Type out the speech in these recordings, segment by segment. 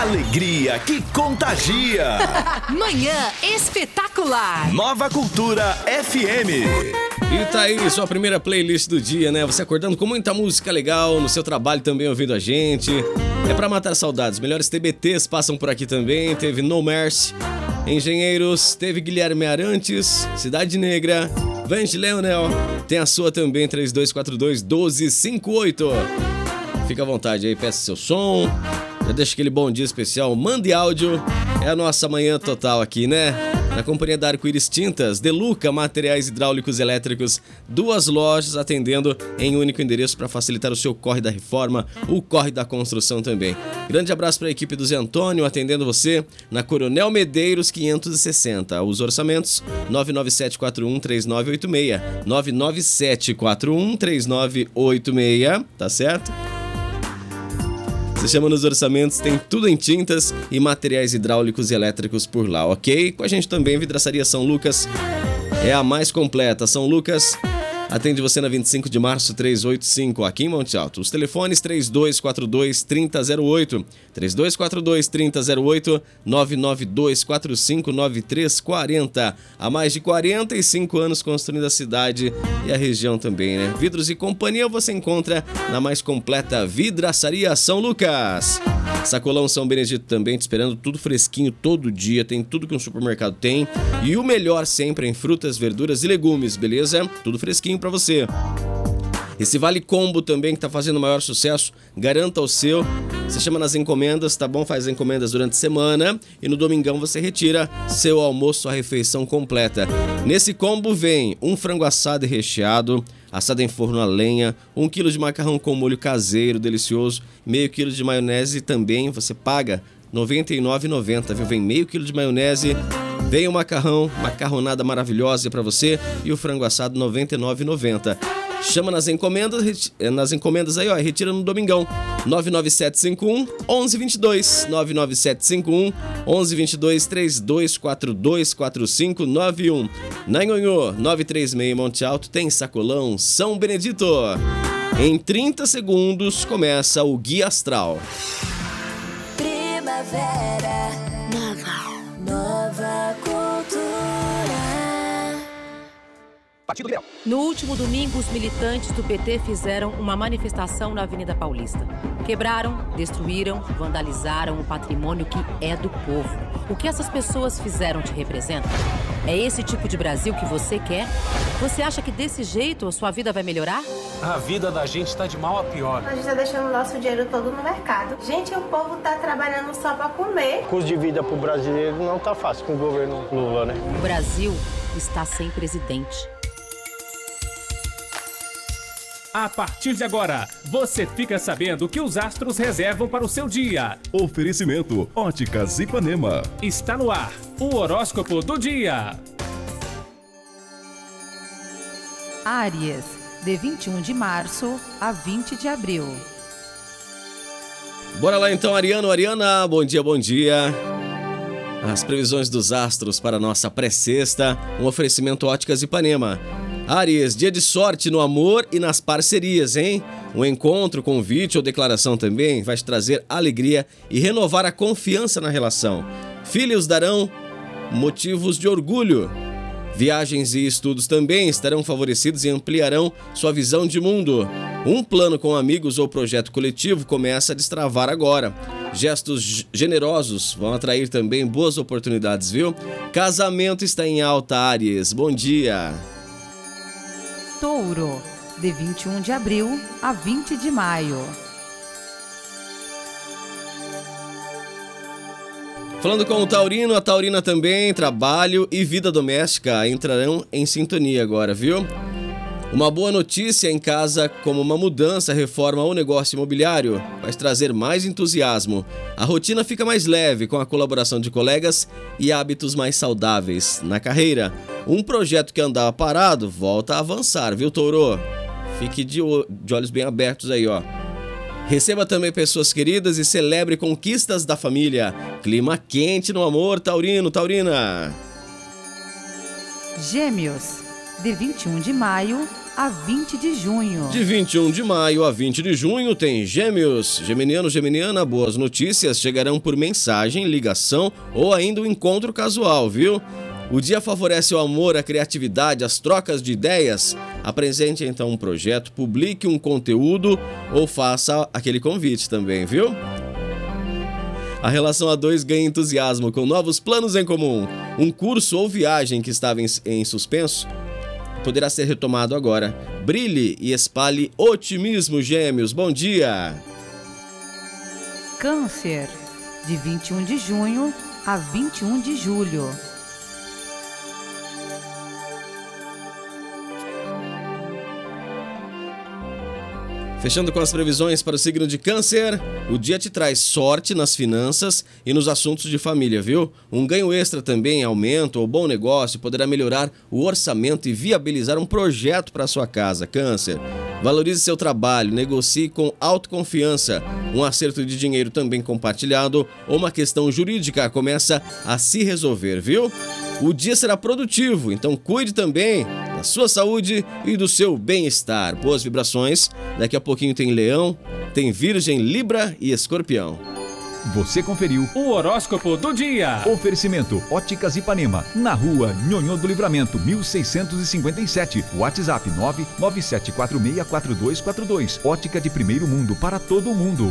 Alegria que contagia. Manhã espetacular. Nova Cultura FM. E tá aí sua primeira playlist do dia, né? Você acordando com muita música legal, no seu trabalho também ouvindo a gente. É pra matar saudades. Melhores TBTs passam por aqui também. Teve No Mercy, Engenheiros, teve Guilherme Arantes, Cidade Negra, Vange Leonel. Tem a sua também, 3242-1258. Fica à vontade aí, peça seu som. Já deixa aquele bom dia especial, mande áudio. É a nossa manhã total aqui, né? Na companhia da Arco-Íris Tintas, Deluca, materiais hidráulicos e elétricos, 2 lojas atendendo em um único endereço para facilitar o seu corre da reforma, o corre da construção também. Grande abraço para a equipe do Zé Antônio, atendendo você na Coronel Medeiros 560. Os orçamentos 997413986, 997413986, tá certo? Você chama nos orçamentos, tem tudo em tintas e materiais hidráulicos e elétricos por lá, ok? Com a gente também, Vidraçaria São Lucas é a mais completa. São Lucas atende você na 25 de março 385, aqui em Monte Alto. Os telefones 3242-3008, 3242-3008, 992459340. Há mais de 45 anos construindo a cidade e a região também, né? Vidros e companhia você encontra na mais completa Vidraçaria São Lucas. Sacolão São Benedito também te esperando, tudo fresquinho todo dia, tem tudo que um supermercado tem. E o melhor sempre em frutas, verduras e legumes, beleza? Tudo fresquinho pra você. Esse Vale Combo também que tá fazendo o maior sucesso, garanta o seu. Você chama nas encomendas, tá bom? Faz encomendas durante a semana e no domingão você retira seu almoço, sua refeição completa. Nesse combo vem um frango assado e recheado, assado em forno a lenha, 1 kg de macarrão com molho caseiro, delicioso, meio quilo de maionese também, você paga R$ 99,90, viu? Vem meio quilo de maionese, vem o macarrão, macarronada maravilhosa pra você e o frango assado R$ 99,90. Chama nas encomendas aí, ó, retira no domingão. 99751-1122, 99751-1122, 3242-4591. Na Nhonhô, 936 Monte Alto, tem Sacolão São Benedito. Em 30 segundos começa o Guia Astral. Primavera, nova cultura. Partido Liberal. No último domingo, os militantes do PT fizeram uma manifestação na Avenida Paulista. Quebraram, destruíram, vandalizaram o patrimônio que é do povo. O que essas pessoas fizeram te representa? É esse tipo de Brasil que você quer? Você acha que desse jeito a sua vida vai melhorar? A vida da gente está de mal a pior. A gente tá deixando o nosso dinheiro todo no mercado. Gente, o povo tá trabalhando só pra comer. O custo de vida pro brasileiro não tá fácil com o governo Lula, né? O Brasil está sem presidente. A partir de agora, você fica sabendo o que os astros reservam para o seu dia. Oferecimento Óticas Ipanema. Está no ar, o horóscopo do dia. Áries, de 21 de março a 20 de abril. Bora lá então, Ariano, Ariana, bom dia, bom dia. As previsões dos astros para a nossa pré-sexta, um oferecimento Óticas Ipanema. Áries, dia de sorte no amor e nas parcerias, hein? Um encontro, convite ou declaração também vai te trazer alegria e renovar a confiança na relação. Filhos darão motivos de orgulho. Viagens e estudos também estarão favorecidos e ampliarão sua visão de mundo. Um plano com amigos ou projeto coletivo começa a destravar agora. Gestos generosos vão atrair também boas oportunidades, viu? Casamento está em alta, Áries. Bom dia. Touro, de 21 de abril a 20 de maio. Falando com o Taurino, a Taurina também, trabalho e vida doméstica entrarão em sintonia agora, viu? Uma boa notícia em casa, como uma mudança, reforma ou negócio imobiliário, vai trazer mais entusiasmo. A rotina fica mais leve com a colaboração de colegas e hábitos mais saudáveis. Na carreira, um projeto que andava parado volta a avançar, viu, Touro? Fique de olhos bem abertos aí, ó. Receba também pessoas queridas e celebre conquistas da família. Clima quente no amor, Taurino, Taurina. Gêmeos, de 21 de maio a 20 de junho. De 21 de maio a 20 de junho tem Gêmeos. Geminiano, geminiana, boas notícias chegarão por mensagem, ligação ou ainda um encontro casual, viu? O dia favorece o amor, a criatividade, as trocas de ideias. Apresente então um projeto, publique um conteúdo ou faça aquele convite também, viu? A relação a dois ganha entusiasmo com novos planos em comum. Um curso ou viagem que estava em suspenso poderá ser retomado agora. Brilhe e espalhe otimismo, Gêmeos. Bom dia! Câncer, de 21 de junho a 21 de julho. Fechando com as previsões para o signo de Câncer, o dia te traz sorte nas finanças e nos assuntos de família, viu? Um ganho extra também, aumento ou bom negócio poderá melhorar o orçamento e viabilizar um projeto para sua casa, Câncer. Valorize seu trabalho, negocie com autoconfiança. Um acerto de dinheiro também compartilhado ou uma questão jurídica começa a se resolver, viu? O dia será produtivo, então cuide também da sua saúde e do seu bem-estar. Boas vibrações. Daqui a pouquinho tem Leão, tem Virgem, Libra e Escorpião. Você conferiu O horóscopo do dia. Oferecimento Óticas Ipanema, na rua Nhonhô do Livramento, 1657. WhatsApp 997464242. Ótica de primeiro mundo para todo mundo.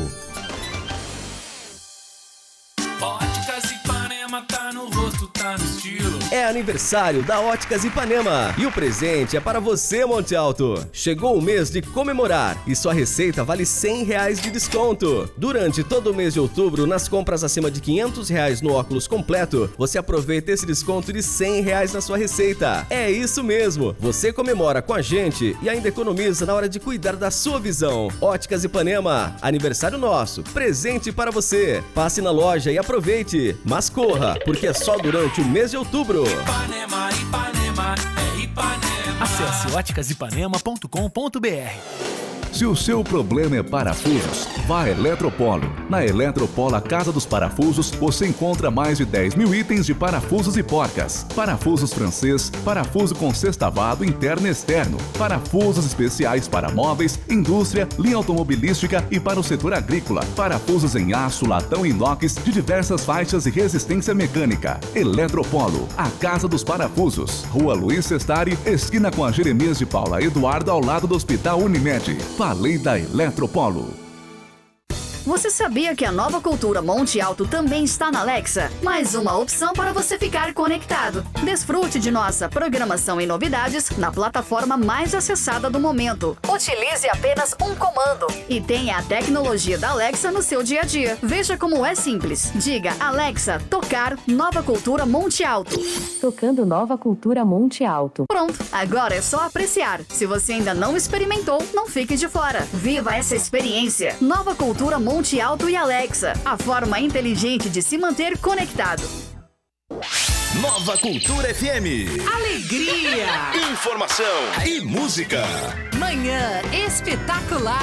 Óticas Ipanema tá no rosto, tá no estilo. É aniversário da Óticas Ipanema e o presente é para você, Monte Alto. Chegou o mês de comemorar e sua receita vale R$100 de desconto. Durante todo o mês de outubro, nas compras acima de R$500 no óculos completo, você aproveita esse desconto de R$100 na sua receita. É isso mesmo, você comemora com a gente e ainda economiza na hora de cuidar da sua visão. Óticas Ipanema, aniversário nosso, presente para você. Passe na loja e aproveite, mas corra, porque é só durante o mês de outubro. Ipanema, Ipanema, é Ipanema. Acesse óticasipanema.com.br. Se o seu problema é parafusos, vá a Eletropolo. Na Eletropolo, a Casa dos Parafusos, você encontra mais de 10 mil itens de parafusos e porcas. Parafusos francês, parafuso com sextavado interno e externo, parafusos especiais para móveis, indústria, linha automobilística e para o setor agrícola. Parafusos em aço, latão e inox de diversas faixas e resistência mecânica. Eletropolo, a Casa dos Parafusos. Rua Luiz Sestari, esquina com a Jeremias de Paula Eduardo, ao lado do Hospital Unimed. Falei da Eletropolo. Você sabia que a Nova Cultura Monte Alto também está na Alexa? Mais uma opção para você ficar conectado. Desfrute de nossa programação e novidades na plataforma mais acessada do momento. Utilize apenas um comando e tenha a tecnologia da Alexa no seu dia a dia. Veja como é simples. Diga, Alexa, tocar Nova Cultura Monte Alto. Tocando Nova Cultura Monte Alto. Pronto, agora é só apreciar. Se você ainda não experimentou, não fique de fora. Viva essa experiência. Nova Cultura Monte Alto e Alexa, a forma inteligente de se manter conectado. Nova Cultura FM. Alegria. Informação e música. Manhã Espetacular.